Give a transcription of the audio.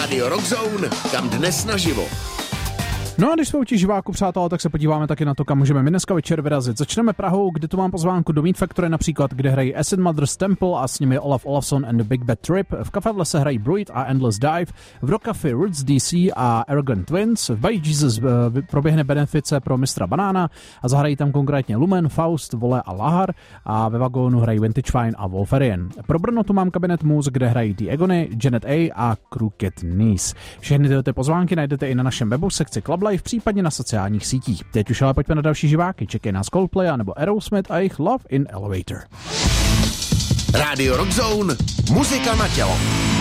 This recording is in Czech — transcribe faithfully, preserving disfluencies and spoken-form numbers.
Rádio Rockzone, kam dnes naživo. No a když jsme u těch živáků, přátelé, tak se podíváme taky na to, kam můžeme my dneska večer vyrazit. Začneme Prahou, kde tu mám pozvánku do Meat Factory například, kde hrají Acid Mother's Temple a s nimi Olaf Olafsson and the Big Bad Trip. V Café v lese hrají Bruit a Endless Dive. V Rock Café Roots D C a Arrogant Twins. V By Jesus proběhne benefice pro mistra Banána a zahrají tam konkrétně Lumen, Faust, Vole a Lahar. A ve Vagónu hrají Vintage Fine a Wolferian. Pro Brno tu mám Kabinet Moose, kde hrají The Agony, Janet A a Crooked Knees. Všechny tyto pozvánky najdete i na našem webu sekci Club Life, případně na sociálních sítích. Teď už ale pojďme na další živáky. Čekej nás Coldplay nebo Aerosmith a jejich Love in Elevator. Rádio Rockzone, muzika na tělo.